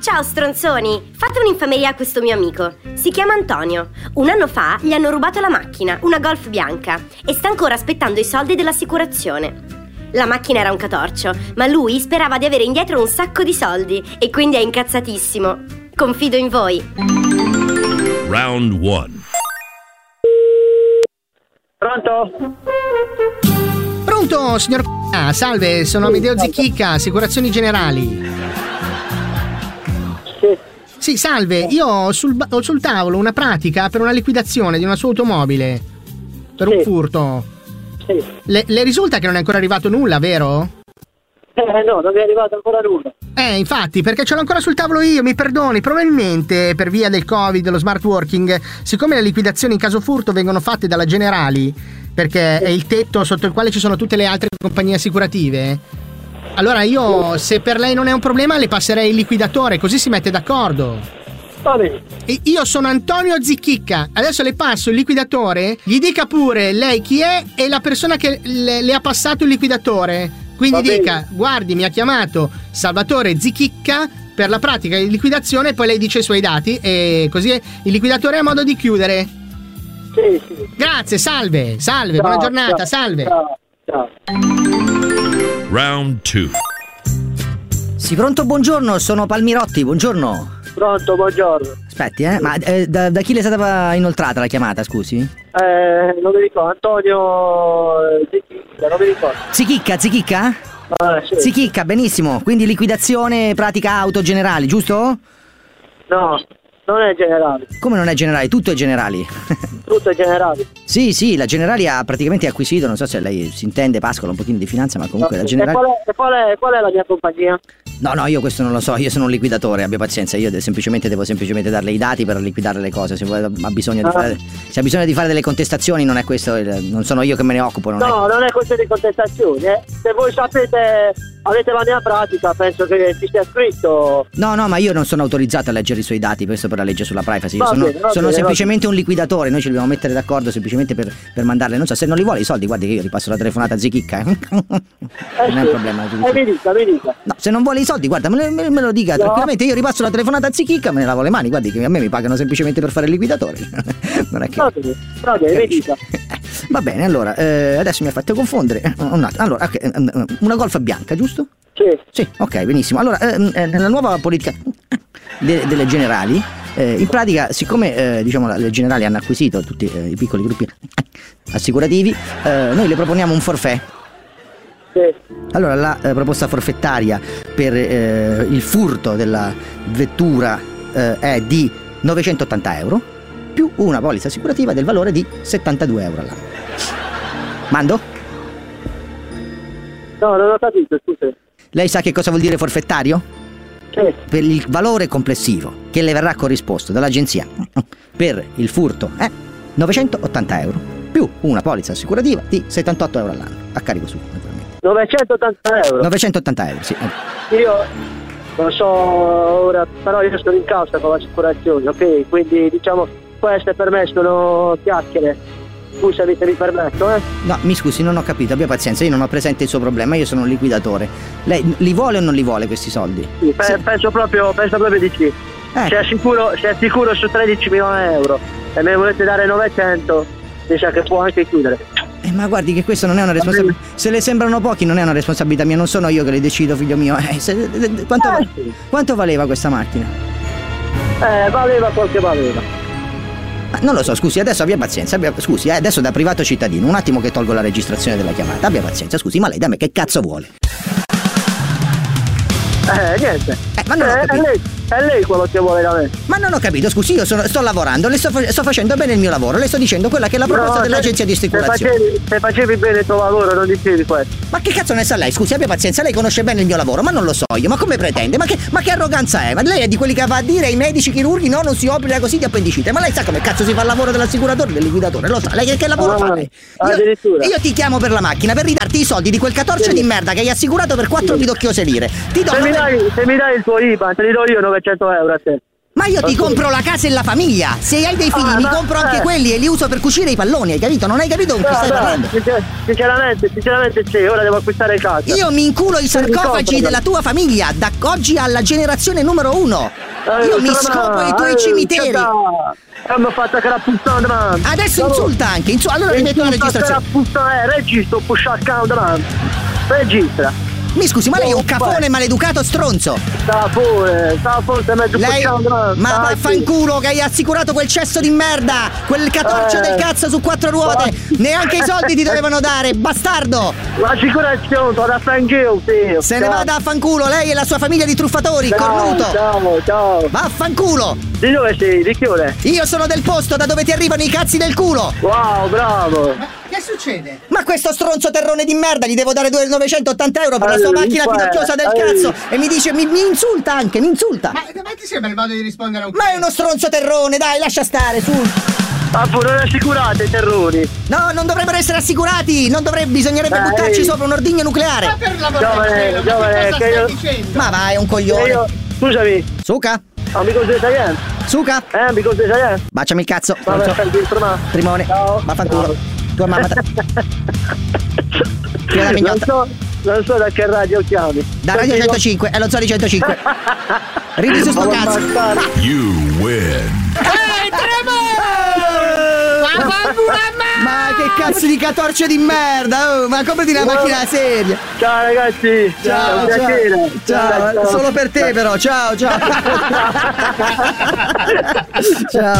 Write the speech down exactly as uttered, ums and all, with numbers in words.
Ciao stronzoni, fate un'infameria a questo mio amico. Si chiama Antonio. Un anno fa gli hanno rubato la macchina, una Golf bianca, e sta ancora aspettando i soldi dell'assicurazione. La macchina era un catorcio, ma lui sperava di avere indietro un sacco di soldi e quindi è incazzatissimo. Confido in voi. Round one. Pronto? Pronto, signor ah, salve, sono Amedeo Zicchicca, Assicurazioni Generali. Sì. Sì, salve, io ho sul, ho sul tavolo una pratica per una liquidazione di una sua automobile. Per Sì. un furto. Sì. Le, le risulta che non è ancora arrivato nulla, vero? Eh no, non mi è arrivato ancora nulla. Eh, infatti, perché ce l'ho ancora sul tavolo io, mi perdoni. Probabilmente per via del Covid, dello smart working, siccome le liquidazioni in caso furto vengono fatte dalla Generali, perché è il tetto sotto il quale ci sono tutte le altre compagnie assicurative, allora io, se per lei non è un problema, le passerei il liquidatore, così si mette d'accordo. Va bene. E io sono Antonio Zicchicca, adesso le passo il liquidatore, gli dica pure lei chi è e la persona che le, le ha passato il liquidatore. Quindi Va dica, bene. guardi, mi ha chiamato Salvatore Zicchicca per la pratica di liquidazione, poi lei dice i suoi dati e così il liquidatore ha modo di chiudere. Sì, sì. Grazie, salve, salve, Ciao, buona giornata, ciao, salve. Ciao, ciao. Round two. Sì, pronto, buongiorno, sono Palmirotti, buongiorno. Pronto, buongiorno. Aspetti, eh, ma eh, da, da chi le è stata inoltrata la chiamata, scusi? Eh, non mi ricordo, Antonio eh, Zicchicca, non mi ricordo. Zichicca, Zichicca? Ah, sì. Zichicca, benissimo, quindi liquidazione pratica auto generali, giusto? No, non è generale, Come non è generali? Tutto è generali. tutto è generale. Sì, sì, la Generali ha praticamente acquisito, non so se lei si intende, pascola un pochino di finanza, ma comunque la E Generali... qual è, e qual è, qual è la mia compagnia? No, no, io questo non lo so, io sono un liquidatore, abbia pazienza, io de- semplicemente devo semplicemente darle i dati per liquidare le cose, se vuoi, ha bisogno di Ah. fare, se ha bisogno di fare delle contestazioni non è questo, il- non sono io che me ne occupo, non è... No, non è questione di contestazione, eh. Se voi sapete, avete la mia pratica, penso che ci sia scritto. No, no, ma io non sono autorizzato a leggere i suoi dati, questo per la legge sulla privacy. Io Va sono, bene, va sono bene, semplicemente un liquidatore, noi ci dobbiamo mettere d'accordo semplicemente per, per mandarle. Non so, se non li vuole i soldi, guardi che io gli passo la telefonata a Zichicca. Eh. non Eh, è un sì. problema. Eh, mi dica, mi dica. No, se non vuole i soldi, guarda, me, me- me lo dica No. tranquillamente, io ripasso la telefonata a Zichicca, me ne lavo le mani, guardi che a me mi pagano semplicemente per fare il liquidatore. non è che... Va bene, va bene, mi dica. Va bene, allora, eh, adesso mi ha fatto confondere. Eh, Un attimo, allora, ok, eh, una Golf bianca, giusto? Sì. Sì, ok, benissimo. Allora, ehm, eh, nella nuova politica de- delle Generali, eh, in pratica, siccome eh, diciamo le Generali hanno acquisito tutti eh, i piccoli gruppi assicurativi, eh, noi le proponiamo un forfait. Sì. Allora, la eh, proposta forfettaria per eh, il furto della vettura eh, è di novecentottanta euro più una polizza assicurativa del valore di settantadue euro all'anno. Mando? No, non ho capito, scusi. Lei sa che cosa vuol dire forfettario? Sì. Per il valore complessivo che le verrà corrisposto dall'agenzia per il furto è novecentottanta euro più una polizza assicurativa di settantotto euro all'anno a carico suo, naturalmente. novecentottanta euro. novecentottanta euro, sì. Io non so ora, però io sono in causa con l'assicurazione, ok? Quindi diciamo queste per me sono chiacchiere. Scusami se mi permetto, eh? No, mi scusi, non ho capito, abbia pazienza, io non ho presente il suo problema, io sono un liquidatore. Lei li vuole o non li vuole questi soldi? Sì, pe- Sì. penso proprio, penso proprio di sì. Eh. Se assicuro, se assicuro su tredici milioni di euro e me ne volete dare novecento, mi sa che può anche chiudere. Eh, ma guardi che questo non è una responsabilità. Se le sembrano pochi non è una responsabilità mia, non sono io che le decido, figlio mio. Eh, se- quanto, Eh, sì. quanto valeva questa macchina? Eh, valeva quel che valeva. Ma non lo so, scusi, adesso abbia pazienza, abbia, scusi, eh, adesso da privato cittadino, un attimo che tolgo la registrazione della chiamata, abbia pazienza, scusi, ma lei da me che cazzo vuole? Eh, niente. Eh, ma non ho Eh, è, capito. lei, è lei quello che vuole da me. Ma non ho capito, scusi, io sono- sto lavorando, le sto, fa- sto facendo bene il mio lavoro, le sto dicendo quella che è la proposta No, dell'agenzia di se, se, assicurazione. facevi, se facevi bene il tuo lavoro non dicevi questo. Ma che cazzo ne sa lei? Scusi, abbia pazienza, lei conosce bene il mio lavoro, ma non lo so io, ma come pretende? Ma che, ma che arroganza è? Ma lei è di quelli che va a dire ai medici chirurghi no, non si opera così di appendicite, ma lei sa come cazzo si fa il lavoro dell'assicuratore, del liquidatore, lo sa, lei che, che lavoro Ah, fa lei? addirittura. Io, io ti chiamo per la macchina, per ridarti i soldi di quel catorcio Sì. di merda che hai assicurato per quattro Sì. pidocchiose lire. Ti do Se mi, nove- dai, se mi dai il tuo I B A N, te li do io novecento euro a te. Ma io ti compro la casa e la famiglia. Se hai dei figli, Ah, mi ma- compro anche eh. quelli e li uso per cucire i palloni, hai capito? Non hai capito con chi No, stai no, parlando? sincer- sinceramente, sinceramente sì, ora devo acquistare casa. Io mi inculo i sarcofagi compro. della tua famiglia, da oggi alla generazione numero uno. Eh, Io mi sono- scopo i tuoi eh, cimiteri. che da- E mi ha fatto che la puttana davanti. Adesso insulta anche, insu- allora mi metto la registrazione. Eh, registro, push account davanti. Registra. Mi scusi, ma lei è un Oh, cafone vai. maleducato stronzo. Sta pure, sta forse mezzo push Lei, account davanti. ma Dai, vaffanculo che hai assicurato quel cesso di merda, quel catorcio Eh. del cazzo su quattro ruote. Ma- Neanche i soldi ti dovevano dare, bastardo. sì. L'assicurazione, sto da franchio, sì. Se ne vada a fanculo, lei e la sua famiglia di truffatori, cornuto. Ciao, ciao. Vaffanculo. Di dove sei? Di che ore? Io sono del posto da dove ti arrivano i cazzi del culo. Wow, bravo. Che succede? Ma questo stronzo terrone di merda gli devo dare novecentottanta euro per la sua Allora, macchina guarda, pidocchiosa del allora. cazzo. E mi dice, mi, mi insulta anche, mi insulta. Ma, ma ti sembra il modo di rispondere a un Ma è uno stronzo terrone, dai, lascia stare, su. Ah, pure non assicurate i terrori. No, non dovrebbero essere assicurati. Non dovrebbe, bisognerebbe Dai. buttarci sopra un ordigno Ma nucleare. per l'amore Giovane, di cielo, ma giovane, che cosa che stai io- dicendo? Ma vai, è un E coglione. io, scusami, Suca, amico di Sayen? suca. Eh, amico di Sayen? Baciami il cazzo. Vabbè, stronzo. stai dentro, ma. Trimone. Ciao. Vaffanculo. Ciao. Tua mamma. te- Figlia da Non mignotta. so, non so da che radio chiami. Da Radio centocinque, è lo Zoli centocinque. Ridi su sto Ma cazzo. bastardo. You win. Ma che cazzo di catorcio di merda, oh, ma comprati una macchina seria. Ciao ragazzi. Ciao, un ciao, piacere. ciao, solo per te però, ciao, ciao. Ciao.